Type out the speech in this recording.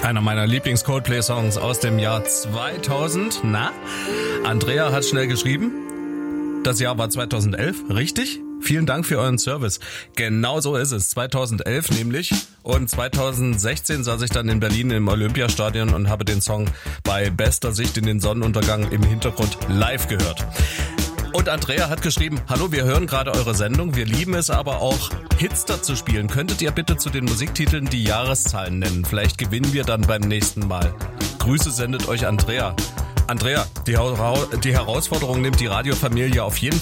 Einer meiner Lieblings-Coldplay-Songs aus dem Jahr 2000. Na, Andrea hat schnell geschrieben. Das Jahr war 2011, richtig? Vielen Dank für euren Service. Genau so ist es. 2011 nämlich. Und 2016 saß ich dann in Berlin im Olympiastadion und habe den Song bei bester Sicht in den Sonnenuntergang im Hintergrund live gehört. Und Andrea hat geschrieben, hallo, wir hören gerade eure Sendung, wir lieben es aber auch, Hits dazu spielen. Könntet ihr bitte zu den Musiktiteln die Jahreszahlen nennen? Vielleicht gewinnen wir dann beim nächsten Mal. Grüße sendet euch Andrea. Andrea, die Herausforderung nimmt die Radiofamilie auf jeden